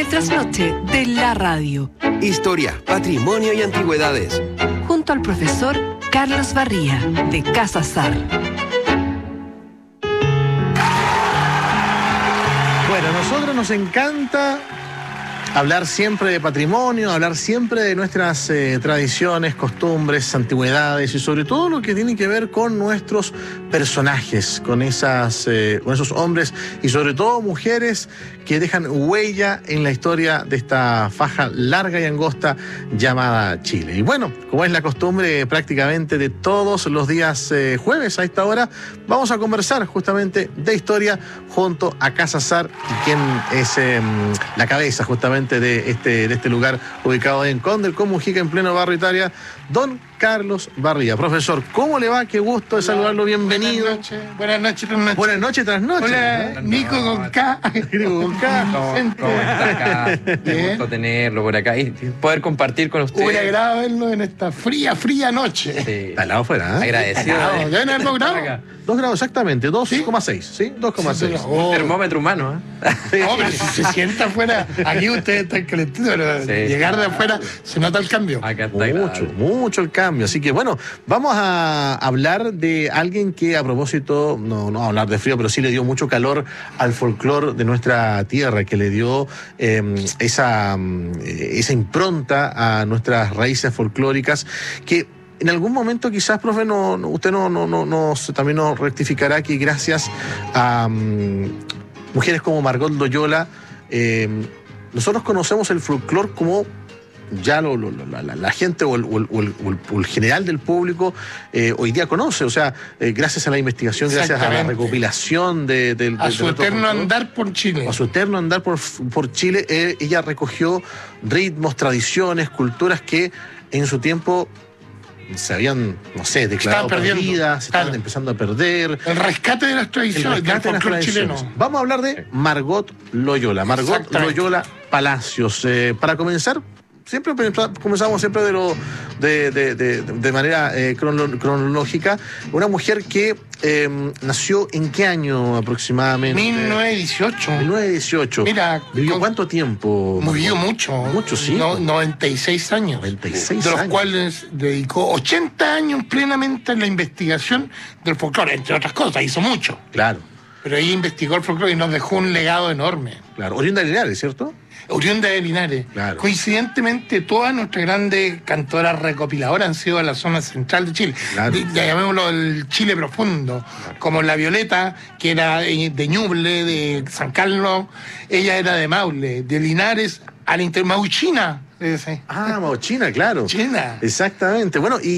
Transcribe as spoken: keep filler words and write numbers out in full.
el trasnoche de la radio. Historia, patrimonio y antigüedades. Junto al profesor Carlos Barría, de Casa Sar. Bueno, a nosotros nos encanta hablar siempre de patrimonio, hablar siempre de nuestras eh, tradiciones, costumbres, antigüedades y sobre todo lo que tiene que ver con nuestros personajes, con, esas, eh, con esos hombres y sobre todo mujeres que dejan huella en la historia de esta faja larga y angosta llamada Chile. Y bueno, como es la costumbre prácticamente de todos los días eh, jueves a esta hora, vamos a conversar justamente de historia junto a Casa Sar, quien es eh, la cabeza justamente de este, de este lugar ubicado en Condel, Mujica, en pleno barrio Italia, don Carlos Barría. Profesor, ¿cómo le va? Qué gusto de saludarlo, bienvenido. Buenas noches, buenas noches, tras noches. Buenas noches tras noches. Hola, Nico con K. Nico con K. ¿Cómo, cómo está acá? Me gusto tenerlo por acá y poder compartir con usted. Un agrado verlo en esta fría, fría noche. Sí. Está al lado afuera, ¿eh? Agradecido. Agrado, ¿deben haber dos grados? Acá. Dos grados exactamente, dos coma seis, ¿sí? dos coma seis. Sí, Un termómetro humano, ¿eh? No, pero si se sienta afuera, aquí ustedes están calentitos, pero Sí. llegar de afuera se nota el cambio. Acá está Mucho, agradable. mucho el cambio. Así que bueno, vamos a hablar de alguien que a propósito, no, no a hablar de frío, pero sí le dio mucho calor al folclore de nuestra tierra, que le dio eh, esa, esa impronta a nuestras raíces folclóricas, que en algún momento quizás, profe, no, no, usted no, no, no, nos, también nos rectificará que gracias a um, mujeres como Margot Loyola, eh, nosotros conocemos el folclore como ya lo, lo, la, la, la gente o el, o, el, o, el, o el general del público eh, hoy día conoce, o sea, eh, gracias a la investigación, gracias a la recopilación de, de, de, A de su nuestro eterno folclore, andar por Chile. a su eterno andar por, por Chile, eh, ella recogió ritmos, tradiciones, culturas que en su tiempo se habían, no sé, declarado Estaban perdiendo, perdidas, se estaban claro. empezando a perder. El rescate de las El tradiciones, del rescate de las folclore tradiciones. chileno. Vamos a hablar de Margot Loyola. Margot Exactamente. Loyola Palacios. Eh, para comenzar, siempre comenzamos siempre de lo de, de, de, de manera eh, crono, cronológica. Una mujer que eh, nació ¿en qué año aproximadamente? mil novecientos dieciocho. mil novecientos dieciocho. Mira, ¿Vivió con- cuánto tiempo? Vivió mucho. Mucho, sí. No, noventa y seis años. noventa y seis de los años. cuales dedicó ochenta años plenamente a la investigación del folclore, entre otras cosas, hizo mucho. Claro, Pero ella investigó el folclore y nos dejó un legado enorme. claro. Oriunda de Linares, ¿cierto? Oriunda de Linares. Claro. Coincidentemente, todas nuestras grandes cantoras recopiladoras han sido de la zona central de Chile. Claro. De- ya llamémoslo el Chile profundo. Como la Violeta, que era eh, de Ñuble, de San Carlos. Ella era de Maule, de Linares, al inter Mauchina. Ah, Mauchina, claro. China. Exactamente. Bueno, y